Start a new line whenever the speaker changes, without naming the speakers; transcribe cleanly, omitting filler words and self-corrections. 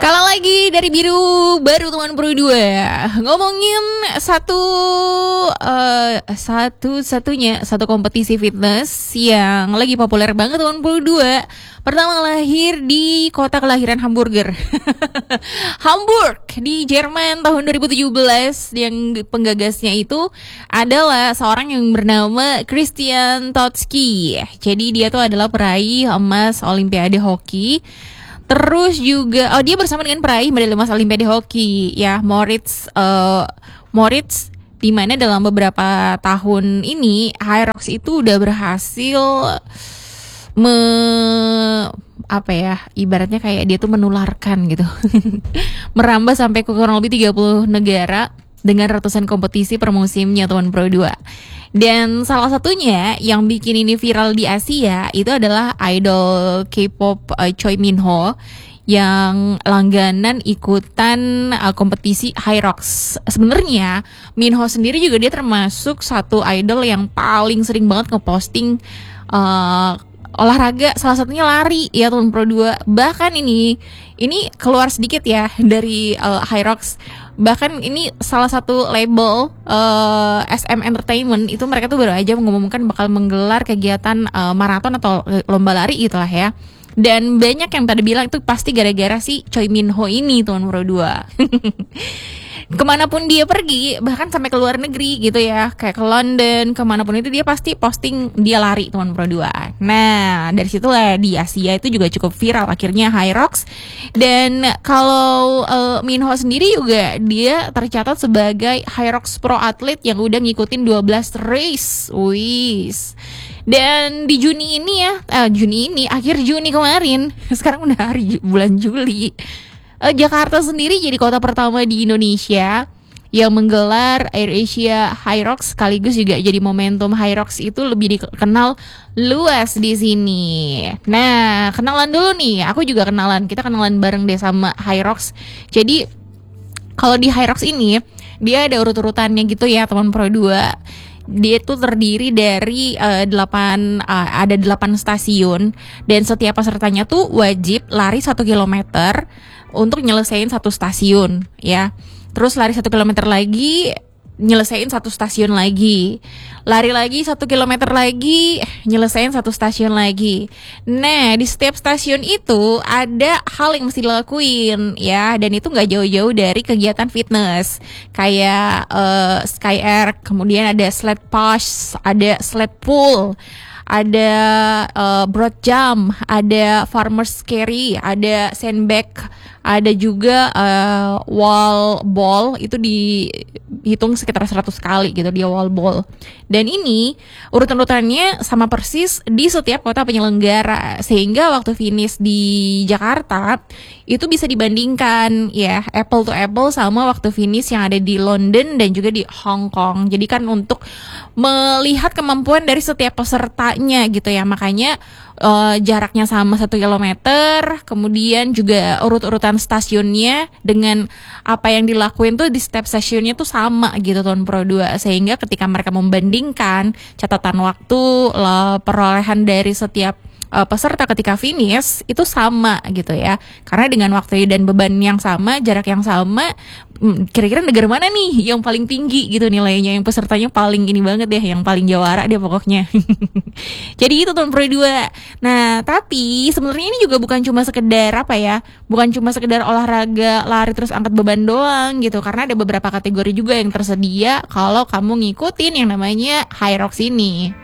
Kalau lagi dari biru baru teman Pro 2 ngomongin satu kompetisi fitness yang lagi populer banget teman Pro 2. Pertama lahir di kota kelahiran Hamburger. Hamburg di Jerman tahun 2017, yang penggagasnya itu adalah seorang yang bernama Christian Totzky. Jadi dia tuh adalah peraih emas Olimpiade hoki. Terus juga dia bersama dengan peraih medali emas Olimpiade hoki ya, Moritz, di mana dalam beberapa tahun ini Hyrox itu udah berhasil ibaratnya kayak dia tuh menularkan gitu. Merambah sampai ke kurang lebih 30 negara dengan ratusan kompetisi per musimnya teman Pro 2. Dan salah satunya yang bikin ini viral di Asia itu adalah idol K-pop Choi Minho yang langganan ikutan kompetisi Hyrox. Sebenarnya Minho sendiri juga dia termasuk satu idol yang paling sering banget ngeposting olahraga, salah satunya lari ya teman Pro 2. Bahkan ini keluar sedikit ya dari Hyrox. Bahkan ini salah satu label SM Entertainment itu mereka tuh baru aja mengumumkan bakal menggelar kegiatan maraton atau lomba lari gitulah ya. Dan banyak yang pada bilang itu pasti gara-gara si Choi Minho ini teman Pro 2. Kemanapun dia pergi, bahkan sampai ke luar negeri gitu ya, kayak ke London, kemanapun itu dia pasti posting dia lari teman Pro 2. Nah, dari situlah di Asia itu juga cukup viral akhirnya Hyrox. Dan kalau Minho sendiri juga dia tercatat sebagai Hyrox Pro atlet yang udah ngikutin 12 race. Wis. Dan di Juni ini akhir Juni kemarin, sekarang udah bulan Juli. Jakarta sendiri jadi kota pertama di Indonesia yang menggelar AirAsia Hyrox, sekaligus juga jadi momentum Hyrox itu lebih dikenal luas di sini. Nah, kenalan dulu nih, kita kenalan bareng deh sama Hyrox. Jadi kalau di Hyrox ini dia ada urut-urutannya gitu ya teman Pro 2. Dia tuh terdiri dari 8 stasiun, dan setiap pesertanya tuh wajib lari 1 kilometer untuk nyelesain satu stasiun ya. Terus lari 1 kilometer lagi, nyelesain satu stasiun lagi. Lari lagi 1 kilometer lagi, nyelesain satu stasiun lagi. Nah, di setiap stasiun itu ada hal yang mesti dilakuin ya, dan itu gak jauh-jauh dari kegiatan fitness kayak Sky Air, kemudian ada sled push, ada sled pull, ada broad jump, ada farmer's carry, ada sandbag, ada juga wall ball, itu dihitung sekitar 100 kali gitu dia wall ball. Dan ini urutan-urutannya sama persis di setiap kota penyelenggara, sehingga waktu finish di Jakarta itu bisa dibandingkan ya, apple to apple sama waktu finish yang ada di London dan juga di Hong Kong. Jadi kan untuk melihat kemampuan dari setiap pesertanya gitu ya, makanya jaraknya sama 1 kilometer, kemudian juga urut-urutan stasiunnya dengan apa yang dilakuin tuh di setiap stasiunnya tuh sama gitu tahun Pro 2, sehingga ketika mereka membandingkan catatan waktu, perolehan dari setiap peserta ketika finish itu sama gitu ya, karena dengan waktu dan beban yang sama, jarak yang sama, kira-kira negara mana nih yang paling tinggi gitu nilainya, yang pesertanya paling ini banget deh, yang paling jawara dia pokoknya. Jadi itu tahun Pro 2. Nah, tapi sebenarnya ini juga bukan cuma sekedar olahraga lari terus angkat beban doang gitu, karena ada beberapa kategori juga yang tersedia kalau kamu ngikutin yang namanya Hyrox ini.